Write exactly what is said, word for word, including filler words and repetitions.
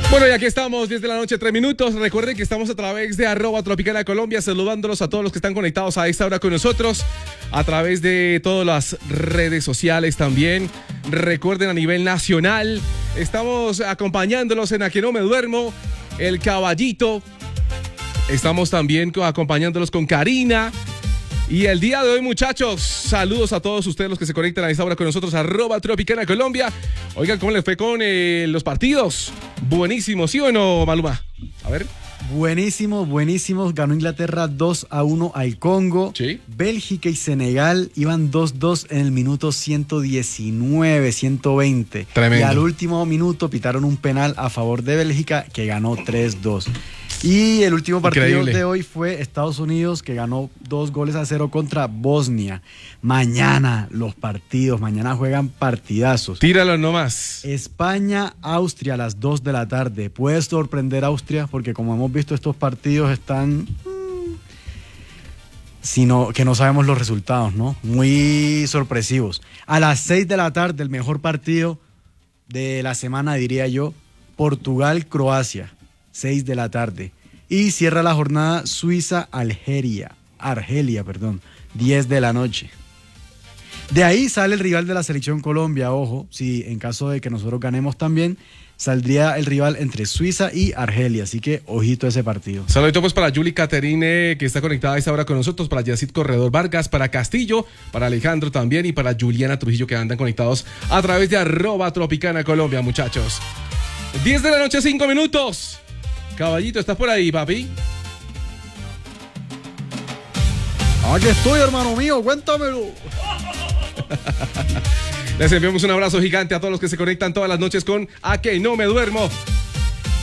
Bueno, y aquí estamos, diez de la noche, tres minutos. Recuerden que estamos a través de arroba Tropicana Colombia, saludándolos a todos los que están conectados a esta hora con nosotros, a través de todas las redes sociales también. Recuerden, a nivel nacional, estamos acompañándolos en A Que No Me Duermo, El Caballito. Estamos también acompañándolos con Karina. Y el día de hoy, muchachos, saludos a todos ustedes los que se conectan a esta hora con nosotros, arroba Tropicana Colombia. Oigan, ¿cómo les fue con eh, los partidos? Buenísimo, ¿sí o no, Maluma? A ver. Buenísimo, buenísimos. Ganó Inglaterra dos a uno al Congo. Sí. Bélgica y Senegal iban dos dos en el minuto ciento diecinueve, ciento veinte. Tremendo. Y al último minuto pitaron un penal a favor de Bélgica que ganó tres dos. Y el último partido Increíble. de hoy fue Estados Unidos, que ganó dos goles a cero contra Bosnia. Mañana los partidos, mañana juegan partidazos. Tíralo nomás. España, Austria a las dos de la tarde. Puede sorprender a Austria porque, como hemos visto, estos partidos están mmm, sino que no sabemos los resultados, ¿no? Muy sorpresivos. A las seis de la tarde, el mejor partido de la semana, diría yo, Portugal-Croacia. seis de la tarde. Y cierra la jornada Suiza-Algeria. Argelia, perdón. diez de la noche. De ahí sale el rival de la selección Colombia, ojo, si en caso de que nosotros ganemos también, saldría el rival entre Suiza y Argelia, así que ojito a ese partido. Saludito pues para Julie Caterine, que está conectada a esta hora con nosotros, para Yacid Corredor Vargas, para Castillo, para Alejandro también y para Juliana Trujillo, que andan conectados a través de arroba Tropicana Colombia, muchachos. diez de la noche, cinco minutos. Caballito, ¿estás por ahí, papi? Aquí estoy, hermano mío, cuéntamelo. Les enviamos un abrazo gigante a todos los que se conectan todas las noches con A Que No Me Duermo.